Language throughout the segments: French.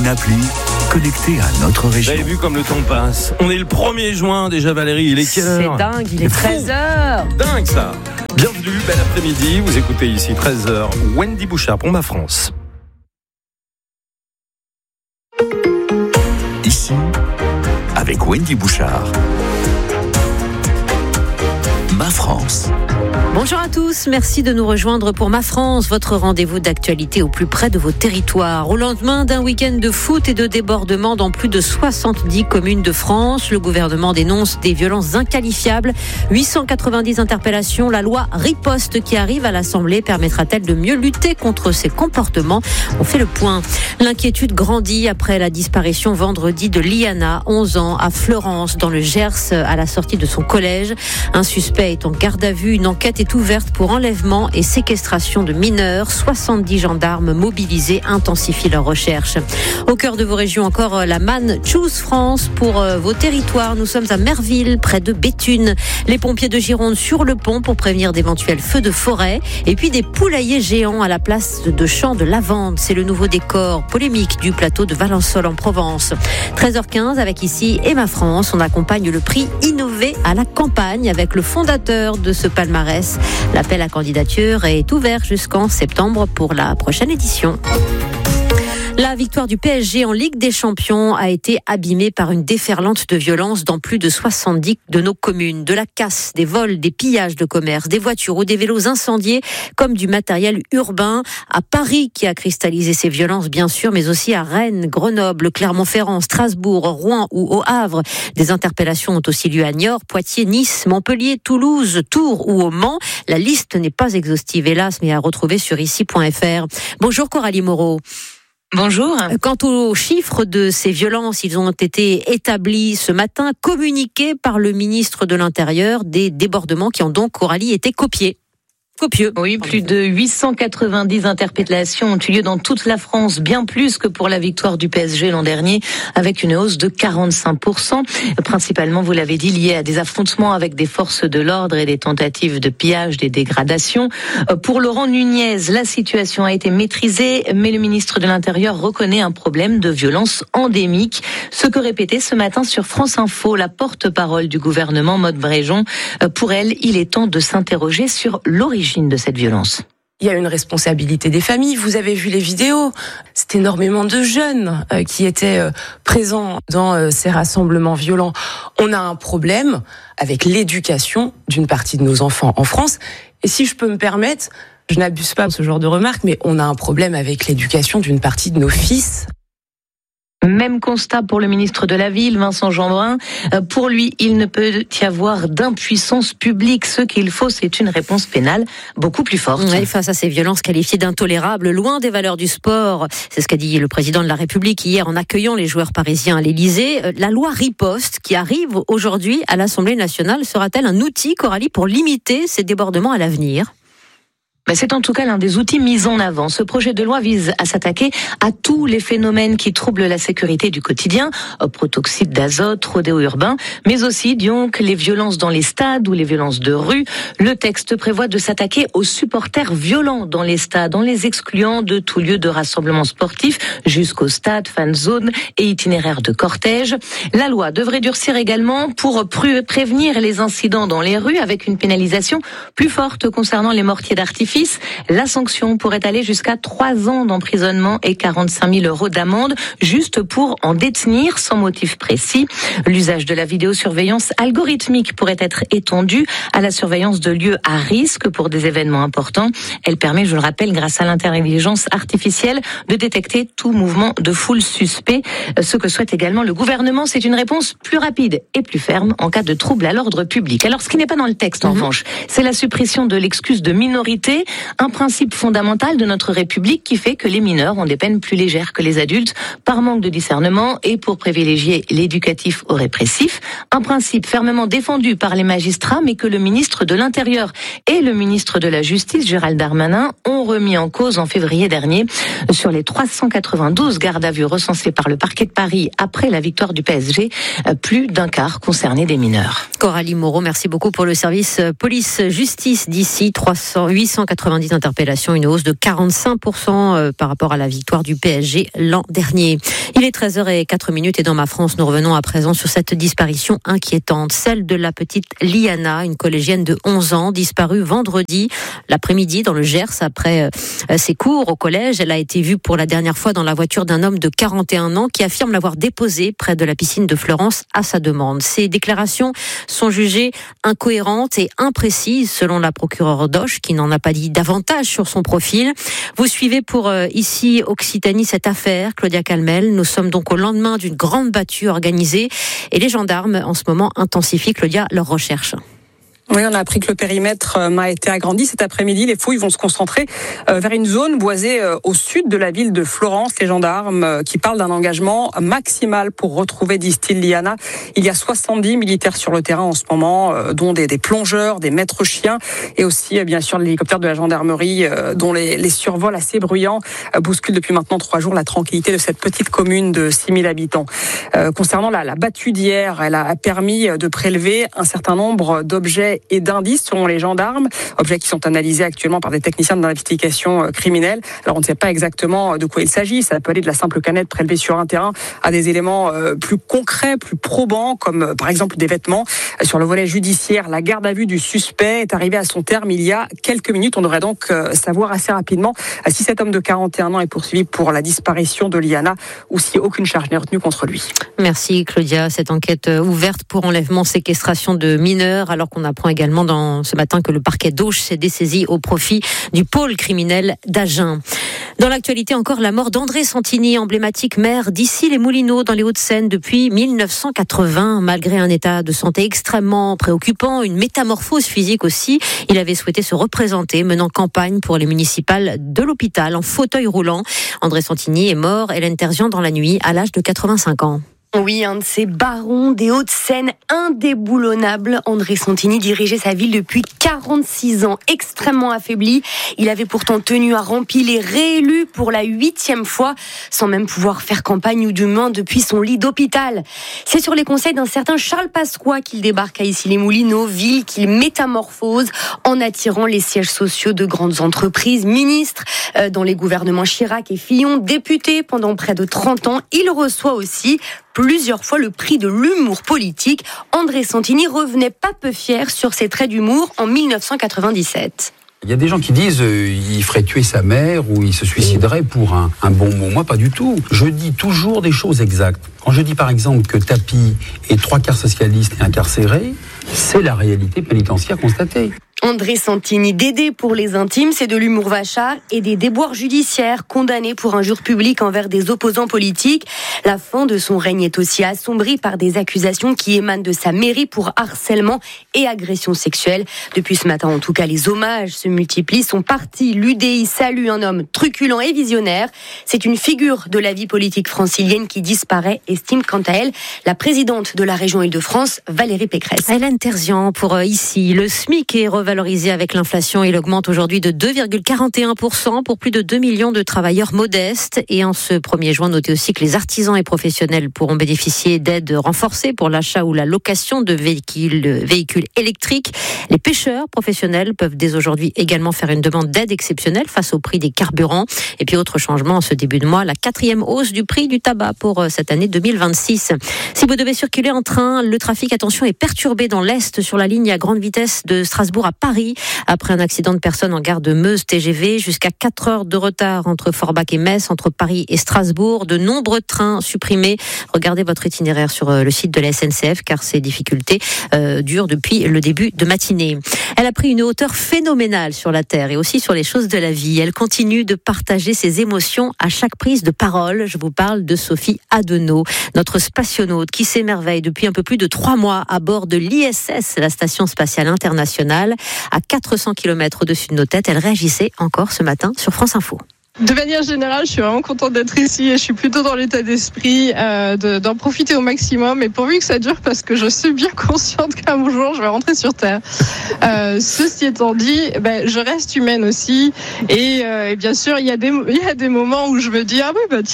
une appli connectée à notre région. Vous avez vu comme le temps passe. On est le 1er juin déjà, Valérie. Il est quelle heure ? C'est dingue, il est 13h. Dingue ça. Bienvenue, bel après-midi. Vous écoutez ici 13h. Wendy Bouchard pour Ma France. Ici, avec Wendy Bouchard. Ma France. Bonjour à tous, merci de nous rejoindre pour Ma France, votre rendez-vous d'actualité au plus près de vos territoires. Au lendemain d'un week-end de foot et de débordements dans plus de 70 communes de France, le gouvernement dénonce des violences inqualifiables. 890 interpellations, la loi Riposte qui arrive à l'Assemblée permettra-t-elle de mieux lutter contre ces comportements ? On fait le point. L'inquiétude grandit après la disparition vendredi de Liana, 11 ans, à Fleurance, dans le Gers, à la sortie de son collège. Un suspect est en garde à vue, une enquête est ouverte pour enlèvement et séquestration de mineurs. 70 gendarmes mobilisés intensifient leurs recherches. Au cœur de vos régions encore, la manne Choose France pour vos territoires. Nous sommes à Merville, près de Béthune. Les pompiers de Gironde sur le pont pour prévenir d'éventuels feux de forêt. Et puis des poulaillers géants à la place de champs de lavande. C'est le nouveau décor polémique du plateau de Valençol en Provence. 13h15 avec ici et Ma France. On accompagne le prix Innover à la campagne avec le fondateur de ce palmarès. L'appel à candidature est ouvert jusqu'en septembre pour la prochaine édition. La victoire du PSG en Ligue des Champions a été abîmée par une déferlante de violence dans plus de 70 de nos communes. De la casse, des vols, des pillages de commerce, des voitures ou des vélos incendiés, comme du matériel urbain. À Paris, qui a cristallisé ces violences, bien sûr, mais aussi à Rennes, Grenoble, Clermont-Ferrand, Strasbourg, Rouen ou au Havre. Des interpellations ont aussi lieu à Niort, Poitiers, Nice, Montpellier, Toulouse, Tours ou au Mans. La liste n'est pas exhaustive, hélas, mais à retrouver sur ici.fr. Bonjour Coralie Moreau. Bonjour. Quant aux chiffres de ces violences, ils ont été établis ce matin, communiqués par le ministre de l'Intérieur, des débordements qui ont donc, Coralie, été copieux. Oui, plus de 890 interpellations ont eu lieu dans toute la France, bien plus que pour la victoire du PSG l'an dernier, avec une hausse de 45%, principalement, vous l'avez dit, liée à des affrontements avec des forces de l'ordre et des tentatives de pillage, des dégradations. Pour Laurent Nunez, la situation a été maîtrisée, mais le ministre de l'Intérieur reconnaît un problème de violence endémique, ce que répétait ce matin sur France Info la porte-parole du gouvernement, Maude Bréjon. Pour elle, il est temps de s'interroger sur l'origine de cette violence. Il y a une responsabilité des familles. Vous avez vu les vidéos. C'est énormément de jeunes qui étaient présents dans ces rassemblements violents. On a un problème avec l'éducation d'une partie de nos enfants en France. Et si je peux me permettre, je n'abuse pas de ce genre de remarques, mais on a un problème avec l'éducation d'une partie de nos fils. Même constat pour le ministre de la Ville, Vincent Jeanbrun. Pour lui, il ne peut y avoir d'impuissance publique. Ce qu'il faut, c'est une réponse pénale beaucoup plus forte. Oui, face à ces violences qualifiées d'intolérables, loin des valeurs du sport, c'est ce qu'a dit le président de la République hier en accueillant les joueurs parisiens à l'Élysée. La loi Riposte, qui arrive aujourd'hui à l'Assemblée nationale, sera-t-elle un outil, Coralie, pour limiter ces débordements à l'avenir ? C'est en tout cas l'un des outils mis en avant. Ce projet de loi vise à s'attaquer à tous les phénomènes qui troublent la sécurité du quotidien, protoxyde d'azote, rodéo urbain, mais aussi donc les violences dans les stades ou les violences de rue. Le texte prévoit de s'attaquer aux supporters violents dans les stades, en les excluant de tout lieu de rassemblement sportif jusqu'au stade, fan zone et itinéraire de cortège. La loi devrait durcir également pour prévenir les incidents dans les rues avec une pénalisation plus forte concernant les mortiers d'artifice. La sanction pourrait aller jusqu'à 3 ans d'emprisonnement et 45 000 € d'amende, juste pour en détenir sans motif précis. L'usage de la vidéosurveillance algorithmique pourrait être étendu à la surveillance de lieux à risque pour des événements importants. Elle permet, je le rappelle, grâce à l'intelligence artificielle, de détecter tout mouvement de foule suspect. Ce que souhaite également le gouvernement, c'est une réponse plus rapide et plus ferme en cas de trouble à l'ordre public. Alors, ce qui n'est pas dans le texte, en revanche, c'est la suppression de l'excuse de minorité, un principe fondamental de notre République qui fait que les mineurs ont des peines plus légères que les adultes par manque de discernement et pour privilégier l'éducatif au répressif. Un principe fermement défendu par les magistrats, mais que le ministre de l'Intérieur et le ministre de la Justice, Gérald Darmanin, ont remis en cause en février dernier. Sur les 392 gardes à vue recensés par le parquet de Paris après la victoire du PSG, plus d'un quart concernaient des mineurs. Coralie Moreau, merci beaucoup pour le service police-justice d'ici. 890 interpellations, une hausse de 45% par rapport à la victoire du PSG l'an dernier. Il est Il est 13h04 et dans Ma France, nous revenons à présent sur cette disparition inquiétante, celle de la petite Liana, une collégienne de 11 ans, disparue vendredi l'après-midi dans le Gers après ses cours au collège. Elle a été vue pour la dernière fois dans la voiture d'un homme de 41 ans qui affirme l'avoir déposée près de la piscine de Fleurance à sa demande. Ces déclarations sont jugées incohérentes et imprécises selon la procureure d'Auch qui n'en a pas dit davantage sur son profil. Vous suivez pour ici Occitanie cette affaire, Claudia Calmel. Nous sommes donc au lendemain d'une grande battue organisée et les gendarmes en ce moment intensifient, Claudia, leurs recherches. Oui, on a appris que le périmètre a été agrandi cet après-midi. Les fouilles vont se concentrer vers une zone boisée au sud de la ville de Fleurance. Les gendarmes qui parlent d'un engagement maximal pour retrouver, disent-ils, Liana. Il y a 70 militaires sur le terrain en ce moment, dont des plongeurs, des maîtres chiens et aussi, bien sûr, l'hélicoptère de la gendarmerie dont les survols assez bruyants bousculent depuis maintenant 3 jours la tranquillité de cette petite commune de 6000 habitants. Concernant la battue d'hier, elle a permis de prélever un certain nombre d'objets et d'indices selon les gendarmes, objets qui sont analysés actuellement par des techniciens d'investigation criminelle. Alors on ne sait pas exactement de quoi il s'agit, ça peut aller de la simple canette prélevée sur un terrain à des éléments plus concrets, plus probants, comme par exemple des vêtements. Sur le volet judiciaire, la garde à vue du suspect est arrivée à son terme il y a quelques minutes. On devrait donc savoir assez rapidement si cet homme de 41 ans est poursuivi pour la disparition de Liana ou si aucune charge n'est retenue contre lui. Merci Claudia. Cette enquête ouverte pour enlèvement, séquestration de mineurs, alors qu'on apprend également ce matin que le parquet d'Auch s'est dessaisi au profit du pôle criminel d'Agen. Dans l'actualité encore, la mort d'André Santini, emblématique maire d'Issy-les-Moulineaux dans les Hauts-de-Seine depuis 1980. Malgré un état de santé extrêmement préoccupant, une métamorphose physique aussi, il avait souhaité se représenter, menant campagne pour les municipales de l'hôpital en fauteuil roulant. André Santini est mort, Hélène Terzian, dans la nuit à l'âge de 85 ans. Oui, un de ces barons des Hauts-de-Seine indéboulonnables. André Santini dirigeait sa ville depuis 46 ans, extrêmement affaibli. Il avait pourtant tenu à remplir et réélu pour la 8e fois, sans même pouvoir faire campagne ou du moins depuis son lit d'hôpital. C'est sur les conseils d'un certain Charles Pasqua qu'il débarque à Issy-les-Moulineaux, ville qu'il métamorphose en attirant les sièges sociaux de grandes entreprises, ministres dans les gouvernements Chirac et Fillon, député pendant près de 30 ans. Il reçoit aussi plusieurs fois le prix de l'humour politique. André Santini revenait pas peu fier sur ses traits d'humour en 1997. Il y a des gens qui disent il ferait tuer sa mère ou il se suiciderait pour un bon mot. Moi, pas du tout. Je dis toujours des choses exactes. Quand je dis par exemple que Tapi est 3/4 socialiste et incarcéré, c'est la réalité pénitentiaire constatée. André Santini, Dédé pour les intimes, c'est de l'humour vachard et des déboires judiciaires, condamné pour injure publique envers des opposants politiques. La fin de son règne est aussi assombrie par des accusations qui émanent de sa mairie pour harcèlement et agression sexuelle. Depuis ce matin, en tout cas, les hommages se multiplient. Son parti, l'UDI, salue un homme truculent et visionnaire. C'est une figure de la vie politique francilienne qui disparaît, estime quant à elle la présidente de la région Île-de-France, Valérie Pécresse. Hélène Terzian pour ici. Le SMIC est revalorisé avec l'inflation. Il augmente aujourd'hui de 2,41% pour plus de 2 millions de travailleurs modestes. Et en ce 1er juin, notez aussi que les artisans et professionnels pourront bénéficier d'aides renforcées pour l'achat ou la location de véhicules électriques. Les pêcheurs professionnels peuvent dès aujourd'hui également faire une demande d'aide exceptionnelle face au prix des carburants. Et puis autre changement en ce début de mois, la 4e hausse du prix du tabac pour cette année 2026. Si vous devez circuler en train, le trafic, attention, est perturbé dans l'Est sur la ligne à grande vitesse de Strasbourg à Paris. Après un accident de personnes en gare de Meuse TGV, jusqu'à 4 heures de retard entre Forbach et Metz, entre Paris et Strasbourg. De nombreux trains supprimés. Regardez votre itinéraire sur le site de la SNCF car ces difficultés durent depuis le début de matinée. Elle a pris une hauteur phénoménale sur la Terre et aussi sur les choses de la vie. Elle continue de partager ses émotions à chaque prise de parole. Je vous parle de Sophie Adenau, notre spationaute qui s'émerveille depuis un peu plus de 3 mois à bord de l'ISS, la Station Spatiale Internationale. À 400 km au-dessus de nos têtes, elle réagissait encore ce matin sur France Info. De manière générale, je suis vraiment contente d'être ici et je suis plutôt dans l'état d'esprit d'en profiter au maximum et pourvu que ça dure parce que je suis bien consciente qu'un jour je vais rentrer sur Terre. Ceci étant dit, je reste humaine aussi et bien sûr il y a des moments où je me dis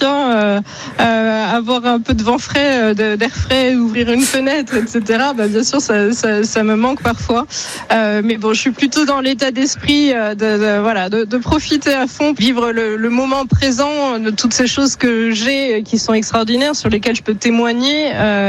avoir un peu de vent frais, d'air frais, ouvrir une fenêtre, etc. Bien sûr ça me manque parfois, mais bon je suis plutôt dans l'état d'esprit de profiter à fond, vivre le le moment présent de toutes ces choses que j'ai qui sont extraordinaires, sur lesquelles je peux témoigner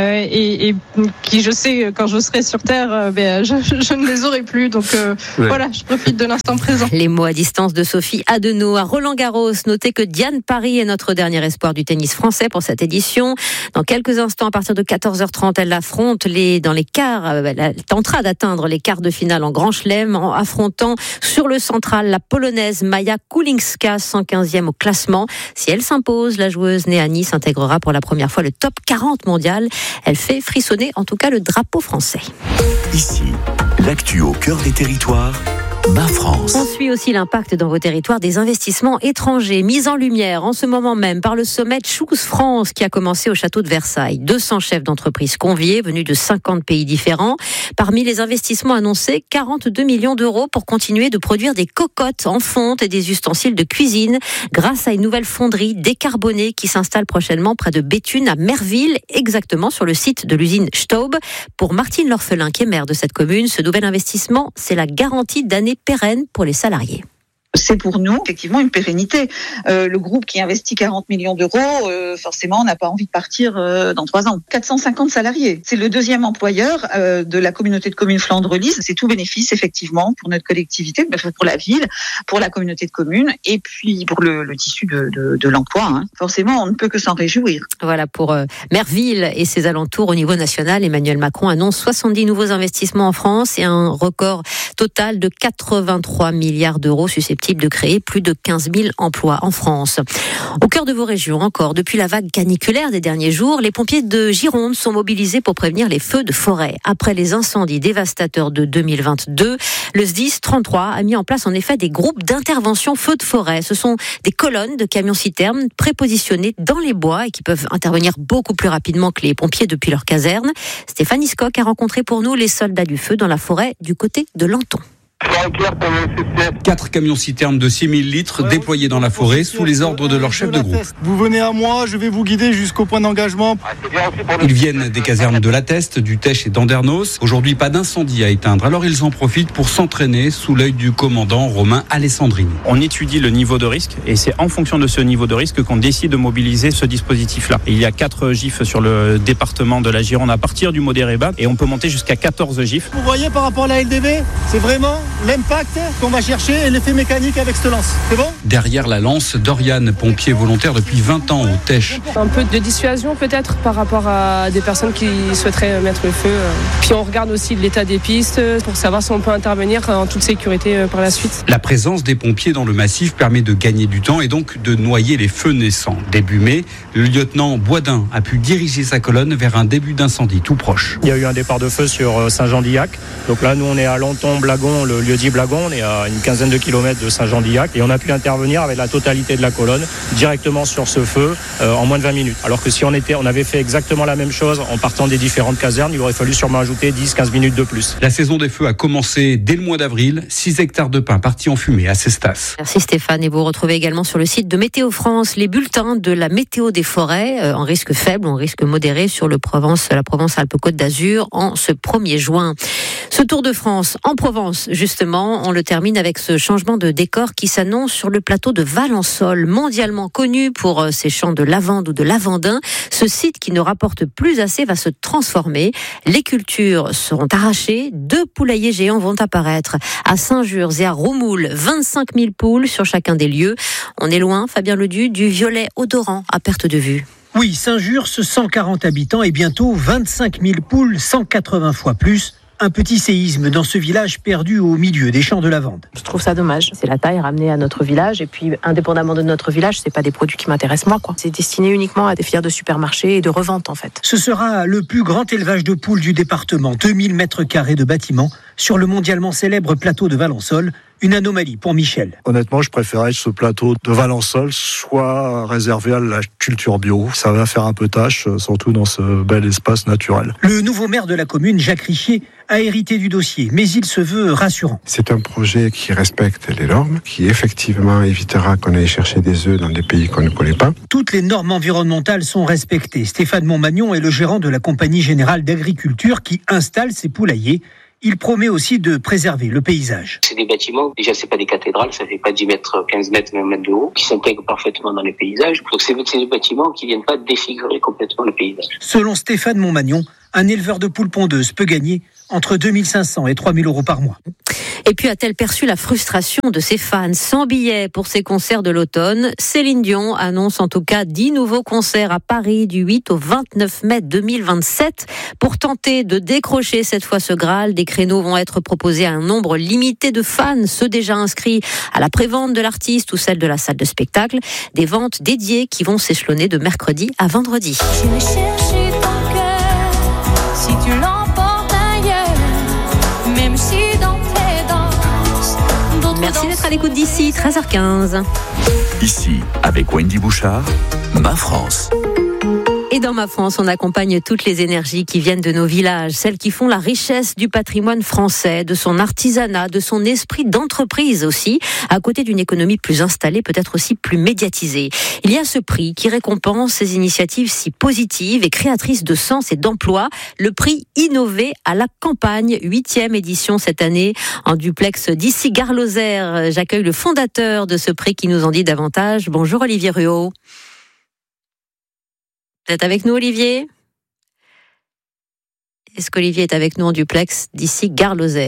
et qui, je sais, quand je serai sur Terre, je ne les aurai plus. Donc voilà, je profite de l'instant présent. Les mots à distance de Sophie Adenau à Roland-Garros. Notez que Diane Paris est notre dernier espoir du tennis français pour cette édition. Dans quelques instants, à partir de 14h30, elle affronte dans les quarts. Elle tentera d'atteindre les quarts de finale en Grand Chelem, en affrontant sur le central la Polonaise Maja Kulinska, 115e au classement. Si elle s'impose, la joueuse née à Nice intégrera pour la première fois le top 40 mondial. Elle fait frissonner en tout cas le drapeau français. Ici, l'actu au cœur des territoires. Ma France. On suit aussi l'impact dans vos territoires des investissements étrangers mis en lumière en ce moment même par le sommet Choose France qui a commencé au château de Versailles. 200 chefs d'entreprise conviés venus de 50 pays différents. Parmi les investissements annoncés, 42 millions d'euros pour continuer de produire des cocottes en fonte et des ustensiles de cuisine grâce à une nouvelle fonderie décarbonée qui s'installe prochainement près de Béthune à Merville, exactement sur le site de l'usine Staub. Pour Martine L'Orphelin, qui est maire de cette commune, ce nouvel investissement, c'est la garantie d'années pérennes pour les salariés. C'est pour nous effectivement une pérennité. Le groupe qui investit 40 millions d'euros, forcément, n'a pas envie de partir dans 3 ans. 450 salariés. C'est le deuxième employeur de la communauté de communes Flandre-Lys. C'est tout bénéfice effectivement pour notre collectivité, pour la ville, pour la communauté de communes et puis pour le tissu de l'emploi. Forcément, on ne peut que s'en réjouir. Voilà pour Merville et ses alentours au niveau national. Emmanuel Macron annonce 70 nouveaux investissements en France et un record total de 83 milliards d'euros susceptibles de créer plus de 15 000 emplois en France. Au cœur de vos régions encore, depuis la vague caniculaire des derniers jours, les pompiers de Gironde sont mobilisés pour prévenir les feux de forêt. Après les incendies dévastateurs de 2022, le SDIS 33 a mis en place en effet des groupes d'intervention feux de forêt. Ce sont des colonnes de camions-citernes prépositionnées dans les bois et qui peuvent intervenir beaucoup plus rapidement que les pompiers depuis leur caserne. Stéphane Iscock a rencontré pour nous les soldats du feu dans la forêt du côté de Lanton. 4 camions-citernes de 6000 litres déployés dans la forêt sous les ordres de leur chef de groupe. Vous venez à moi, je vais vous guider jusqu'au point d'engagement. Ils viennent des casernes de La Teste, du Tech et d'Andernos. Aujourd'hui, pas d'incendie à éteindre, alors ils en profitent pour s'entraîner sous l'œil du commandant Romain Alessandrini. On étudie le niveau de risque et c'est en fonction de ce niveau de risque qu'on décide de mobiliser ce dispositif-là. Il y a 4 GIF sur le département de la Gironde à partir du modéré bas et on peut monter jusqu'à 14 GIF. Vous voyez par rapport à la LDV, c'est vraiment l'impact qu'on va chercher et l'effet mécanique avec cette lance. C'est bon ? Derrière la lance, Dorian, pompier volontaire depuis 20 ans au Tech. Un peu de dissuasion peut-être par rapport à des personnes qui souhaiteraient mettre le feu. Puis on regarde aussi l'état des pistes pour savoir si on peut intervenir en toute sécurité par la suite. La présence des pompiers dans le massif permet de gagner du temps et donc de noyer les feux naissants. Début mai, le lieutenant Boisdin a pu diriger sa colonne vers un début d'incendie tout proche. Il y a eu un départ de feu sur Saint-Jean-d'Illac. Donc là, nous, on est à Lanton-Blagon, le lieu dit Blagon. On est à une quinzaine de kilomètres de Saint-Jean-d'Illac et on a pu intervenir avec la totalité de la colonne directement sur ce feu en moins de 20 minutes. Alors que si on avait fait exactement la même chose en partant des différentes casernes, il aurait fallu sûrement ajouter 10-15 minutes de plus. La saison des feux a commencé dès le mois d'avril. 6 hectares de pins partis en fumée à Cestas. Merci Stéphane. Et vous retrouvez également sur le site de Météo France les bulletins de la météo des forêts en risque faible ou en risque modéré sur la Provence-Alpes-Côte d'Azur en ce 1er juin. Ce Tour de France en Provence, justement, on le termine avec ce changement de décor qui s'annonce sur le plateau de Valençol, mondialement connu pour ses champs de lavande ou de lavandin. Ce site qui ne rapporte plus assez va se transformer. Les cultures seront arrachées. 2 poulaillers géants vont apparaître à Saint-Jures et à Roumoul. 25 000 poules sur chacun des lieux. On est loin, Fabien Ledu, du violet odorant à perte de vue. Oui, Saint-Jures, 140 habitants et bientôt 25 000 poules, 180 fois plus. Un petit séisme dans ce village perdu au milieu des champs de lavande. Je trouve ça dommage. C'est la taille ramenée à notre village et puis indépendamment de notre village, c'est pas des produits qui m'intéressent moi, quoi. C'est destiné uniquement à des filières de supermarchés et de revente en fait. Ce sera le plus grand élevage de poules du département, 2000 mètres carrés de bâtiments sur le mondialement célèbre plateau de Valençol. Une anomalie pour Michel. Honnêtement, je préférais que ce plateau de Valençol soit réservé à la culture bio. Ça va faire un peu tâche, surtout dans ce bel espace naturel. Le nouveau maire de la commune, Jacques Richier, a hérité du dossier, mais il se veut rassurant. C'est un projet qui respecte les normes, qui effectivement évitera qu'on aille chercher des œufs dans des pays qu'on ne connaît pas. Toutes les normes environnementales sont respectées. Stéphane Montmagnon est le gérant de la Compagnie Générale d'Agriculture qui installe ses poulaillers. Il promet aussi de préserver le paysage. C'est des bâtiments, déjà c'est pas des cathédrales, ça fait pas 10 mètres, 15 mètres, même mètres de haut, qui s'intègrent parfaitement dans les paysages. Donc c'est des bâtiments qui viennent pas défigurer complètement le paysage. Selon Stéphane Montmagnon, un éleveur de poules pondeuses peut gagner entre 2 500 et 3 000 euros par mois. Et puis a-t-elle perçu la frustration de ses fans sans billets pour ses concerts de l'automne? Céline Dion annonce en tout cas 10 nouveaux concerts à Paris du 8 au 29 mai 2027. Pour tenter de décrocher cette fois ce Graal, des créneaux vont être proposés à un nombre limité de fans, ceux déjà inscrits à la prévente de l'artiste ou celle de la salle de spectacle. Des ventes dédiées qui vont s'échelonner de mercredi à vendredi. Je vais chercher ton cœur, si tu l'emportes ailleurs, même si dans tes danses, d'autres Merci d'être à l'écoute d'ici, 13h15. Ici, avec Wendy Bouchard, Ma France. Et dans Ma France, on accompagne toutes les énergies qui viennent de nos villages, celles qui font la richesse du patrimoine français, de son artisanat, de son esprit d'entreprise aussi, à côté d'une économie plus installée, peut-être aussi plus médiatisée. Il y a ce prix qui récompense ces initiatives si positives et créatrices de sens et d'emploi, le prix Innover à la campagne, 8e édition cette année, en duplex d'ici Gare Lozère. J'accueille le fondateur de ce prix qui nous en dit davantage. Bonjour Olivier Ruot. Vous êtes avec nous, Olivier ? Est-ce qu'Olivier est avec nous en duplex d'ici Gare Lozère ?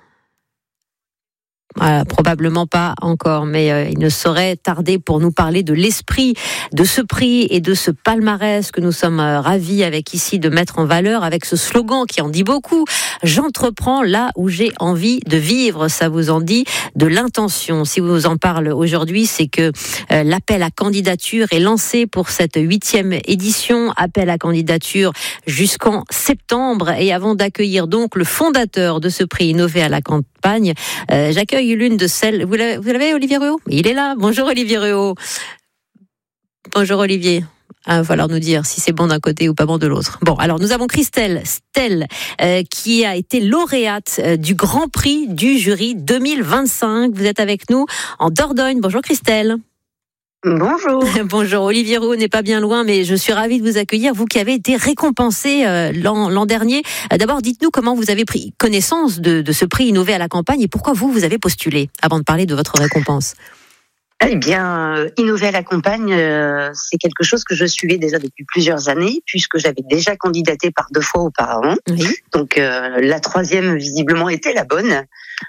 Voilà, probablement pas encore, mais il ne saurait tarder pour nous parler de l'esprit de ce prix et de ce palmarès que nous sommes ravis avec ici de mettre en valeur avec ce slogan qui en dit beaucoup. J'entreprends là où j'ai envie de vivre. Ça vous en dit de l'intention. Si vous en parle aujourd'hui, c'est que l'appel à candidature est lancé pour cette 8e édition. Appel à candidature jusqu'en septembre. Et avant d'accueillir donc le fondateur de ce prix Innover à la campagne, j'accueille l'une de celles... Vous l'avez, Olivier Ruot ? Il est là. Bonjour Olivier Ruot. Bonjour Olivier. Il va falloir nous dire si c'est bon d'un côté ou pas bon de l'autre. Bon, alors nous avons Christelle Stell qui a été lauréate du Grand Prix du jury 2025. Vous êtes avec nous en Dordogne. Bonjour Christelle. Bonjour. Bonjour, Olivier Ruot n'est pas bien loin, mais je suis ravie de vous accueillir, vous qui avez été récompensé l'an dernier. D'abord, dites-nous comment vous avez pris connaissance de ce prix Innover à la campagne et pourquoi vous avez postulé, avant de parler de votre récompense. Eh bien, Innover à la campagne, c'est quelque chose que je suivais déjà depuis plusieurs années, puisque j'avais déjà candidaté par 2 fois auparavant. Oui. Donc, la 3e, visiblement, était la bonne.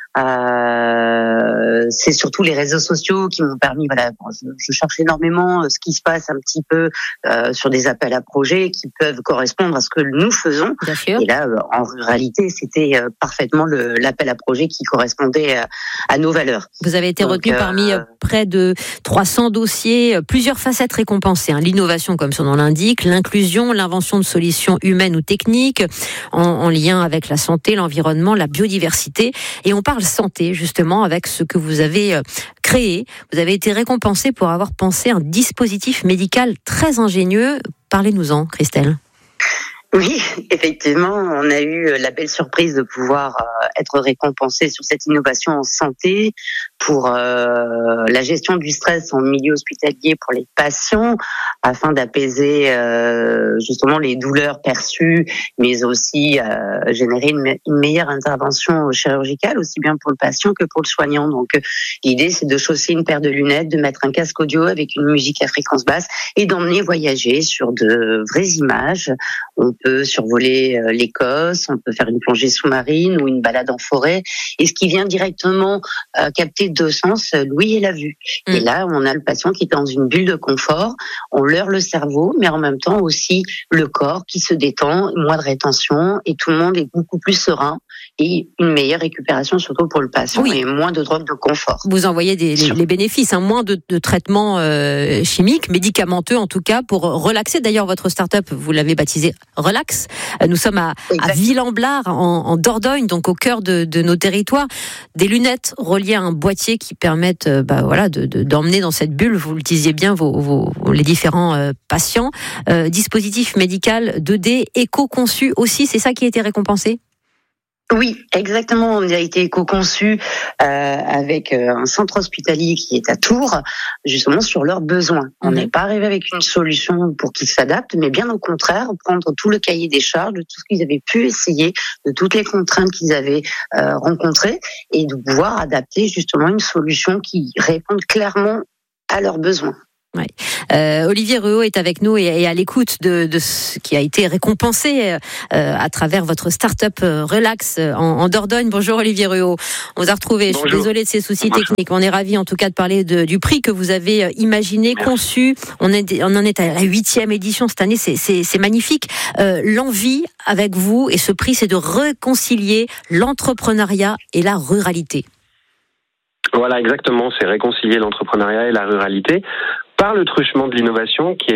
C'est surtout les réseaux sociaux qui m'ont permis, voilà, je cherche énormément ce qui se passe un petit peu sur des appels à projets qui peuvent correspondre à ce que nous faisons. Bien sûr. Et là, en ruralité, c'était parfaitement l'appel à projet qui correspondait à nos valeurs. Vous avez été retenu parmi près de 300 dossiers, plusieurs facettes récompensées. L'innovation, comme son nom l'indique, l'inclusion, l'invention de solutions humaines ou techniques, en lien avec la santé, l'environnement, la biodiversité. Et on parle santé, justement, avec ce que vous avez créé. Vous avez été récompensé pour avoir pensé un dispositif médical très ingénieux. Parlez-nous-en, Christelle. Oui, effectivement, on a eu la belle surprise de pouvoir être récompensé sur cette innovation en santé pour la gestion du stress en milieu hospitalier pour les patients, afin d'apaiser justement les douleurs perçues, mais aussi générer une meilleure intervention chirurgicale, aussi bien pour le patient que pour le soignant. Donc l'idée, c'est de chausser une paire de lunettes, de mettre un casque audio avec une musique à fréquence basse et d'emmener voyager sur de vraies images. On peut survoler l'Écosse, on peut faire une plongée sous-marine ou une balade en forêt. Et ce qui vient directement capter 2 sens, l'ouïe et la vue. Et là, on a le patient qui est dans une bulle de confort. On leurre le cerveau, mais en même temps aussi le corps qui se détend, moins de rétention et tout le monde est beaucoup plus serein et une meilleure récupération surtout pour le patient et moins de drogue de confort. Vous en voyez les bénéfices, moins de traitements chimiques, médicamenteux en tout cas, pour relaxer. D'ailleurs, votre start-up, vous l'avez baptisé Relax. Nous sommes à Ville-en-Blard, en Dordogne, donc au cœur de nos territoires. Des lunettes reliées à un boîtier qui permettent d'emmener dans cette bulle, vous le disiez bien, les différents patients. Dispositif médical 2D, éco-conçu aussi, c'est ça qui a été récompensé ? Oui, exactement. On a été éco-conçu avec un centre hospitalier qui est à Tours, justement sur leurs besoins. On n'est pas arrivé avec une solution pour qu'ils s'adaptent, mais bien au contraire, prendre tout le cahier des charges de tout ce qu'ils avaient pu essayer, de toutes les contraintes qu'ils avaient rencontrées, et de pouvoir adapter justement une solution qui réponde clairement à leurs besoins. Ouais. Olivier Ruot est avec nous et à l'écoute de ce qui a été récompensé à travers votre start-up Relax en Dordogne. Bonjour Olivier Ruot, on vous a retrouvé. Bonjour. Je suis désolée de ces soucis techniques. On est ravis en tout cas de parler du prix que vous avez imaginé, conçu. On en est à la 8e édition cette année, c'est magnifique. L'envie avec vous et ce prix, c'est de réconcilier l'entrepreneuriat et la ruralité. Voilà, exactement, c'est réconcilier l'entrepreneuriat et la ruralité par le truchement de l'innovation qui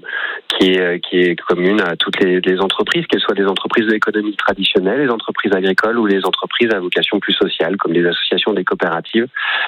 est commune à toutes les entreprises, qu'elles soient des entreprises de l'économie traditionnelle, les entreprises agricoles ou les entreprises à vocation plus sociale, comme les associations, des coopératives.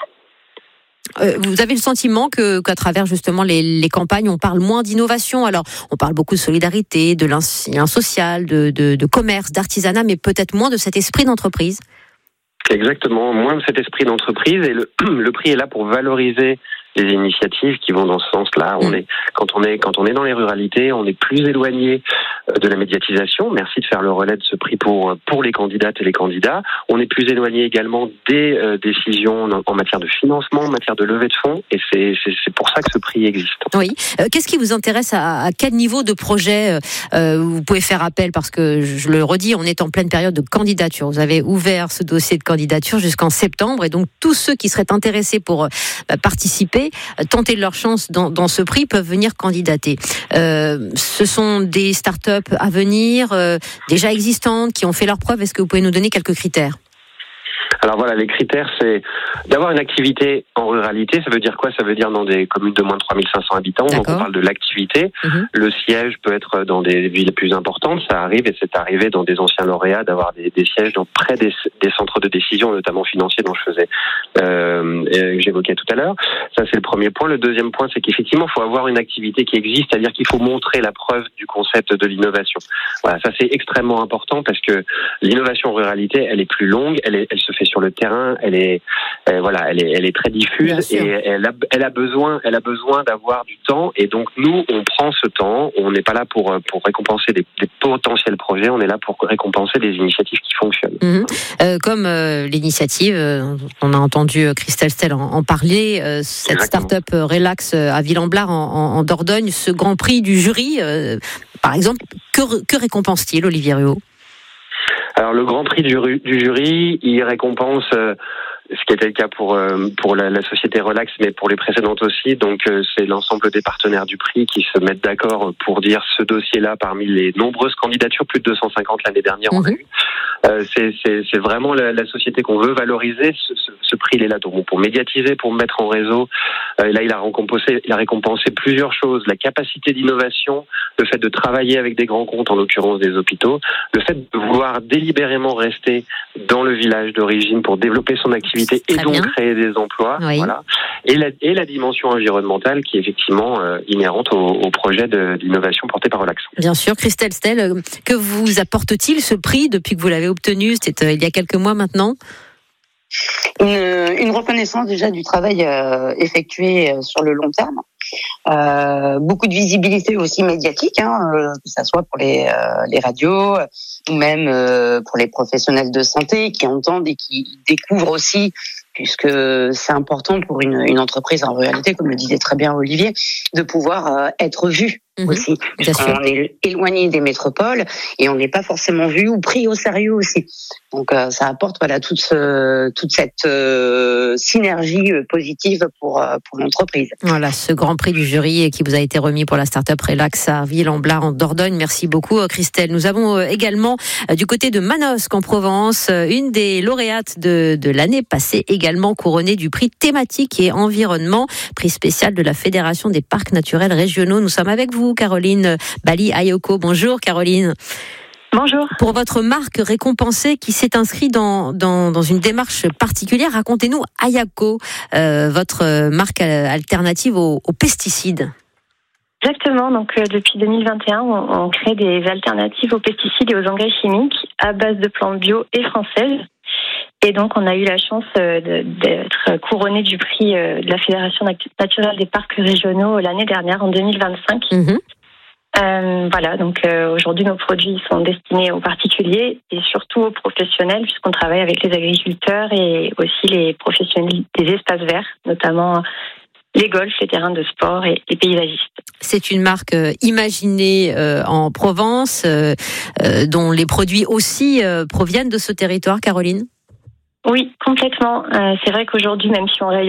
Vous avez le sentiment qu'à travers justement les campagnes, on parle moins d'innovation. Alors, on parle beaucoup de solidarité, de lien social, de commerce, d'artisanat, mais peut-être moins de cet esprit d'entreprise. Exactement, moins de cet esprit d'entreprise, et le prix est là pour valoriser les initiatives qui vont dans ce sens-là. Quand on est dans les ruralités, on est plus éloigné de la médiatisation. Merci de faire le relais de ce prix pour les candidates et les candidats. On est plus éloigné également des décisions en matière de financement, en matière de levée de fonds, et c'est pour ça que ce prix existe. Oui. Qu'est-ce qui vous intéresse à quel niveau de projet vous pouvez faire appel? Parce que je le redis, on est en pleine période de candidature. Vous avez ouvert ce dossier de candidature jusqu'en septembre, et donc tous ceux qui seraient intéressés pour participer, tenter leur chance dans ce prix, peuvent venir candidater. Ce sont des startups à venir, déjà existantes, qui ont fait leurs preuves. Est-ce que vous pouvez nous donner quelques critères ? Alors voilà, les critères, c'est d'avoir une activité en ruralité. Ça veut dire quoi ? Ça veut dire dans des communes de moins de 3500 habitants. D'accord. Donc on parle de l'activité. Le siège peut être dans des villes plus importantes. Ça arrive, et c'est arrivé dans des anciens lauréats d'avoir des sièges près des centres de décision, notamment financiers, dont que j'évoquais tout à l'heure. Ça, c'est le premier point. Le deuxième point, c'est qu'effectivement, il faut avoir une activité qui existe, c'est-à-dire qu'il faut montrer la preuve du concept de l'innovation. Voilà, ça c'est extrêmement important, parce que l'innovation en ruralité, elle est plus longue, elle se fait sur le terrain, elle est très diffuse, et elle a besoin d'avoir du temps, et donc nous on prend ce temps. On n'est pas là pour récompenser des potentiels projets, on est là pour récompenser des initiatives qui fonctionnent. Comme l'initiative, on a entendu Christelle Stell en parler, cette start-up Relax à Ville-en-Blard en Dordogne, ce grand prix du jury, par exemple, que récompense-t-il, Olivier Ruot ? Alors le grand prix du jury, il récompense ce qui était le cas pour la société Relax, mais pour les précédentes aussi. Donc c'est l'ensemble des partenaires du prix qui se mettent d'accord pour dire ce dossier-là parmi les nombreuses candidatures, plus de 250 l'année dernière on a eu. C'est vraiment la société qu'on veut valoriser. Ce prix, il est là pour médiatiser, pour mettre en réseau. Là, il a récompensé plusieurs choses: la capacité d'innovation, le fait de travailler avec des grands comptes, en l'occurrence des hôpitaux, le fait de vouloir délibérément rester dans le village d'origine pour développer son activité et donc créer des emplois. Oui. Voilà. Et la dimension environnementale qui est effectivement inhérente au projet d'innovation porté par Relax. Bien sûr. Christelle Stell, que vous apporte-t-il ce prix depuis que vous l'avez obtenu? C'était il y a quelques mois maintenant. Une reconnaissance déjà du travail effectué sur le long terme. Beaucoup de visibilité aussi médiatique, que ça soit pour les radios ou même pour les professionnels de santé qui entendent et qui découvrent aussi, puisque c'est important pour une entreprise en réalité, comme le disait très bien Olivier, de pouvoir être vu aussi. On est éloigné des métropoles et on n'est pas forcément vu ou pris au sérieux aussi. Donc ça apporte toute cette synergie positive pour l'entreprise. Voilà, ce grand prix du jury qui vous a été remis pour la start-up Relax à Ville-en-Blard en Dordogne. Merci beaucoup Christelle. Nous avons également du côté de Manosque en Provence, une des lauréates de l'année passée, également couronnée du prix thématique et environnement, prix spécial de la Fédération des parcs naturels régionaux. Nous sommes avec vous, Caroline Bali-Ayoko. Bonjour Caroline. Bonjour. Pour votre marque récompensée qui s'est inscrite dans une démarche particulière, racontez-nous Ayako, votre marque alternative aux pesticides. Exactement. Donc, depuis 2021, on crée des alternatives aux pesticides et aux engrais chimiques à base de plantes bio et françaises. Et donc, on a eu la chance d'être couronné du prix de la Fédération naturelle des parcs régionaux l'année dernière, en 2025. Voilà, donc aujourd'hui, nos produits sont destinés aux particuliers et surtout aux professionnels, puisqu'on travaille avec les agriculteurs et aussi les professionnels des espaces verts, notamment les golfs, les terrains de sport et les paysagistes. C'est une marque imaginée en Provence, dont les produits aussi proviennent de ce territoire, Caroline ? Oui, complètement. C'est vrai qu'aujourd'hui, même si on rayonne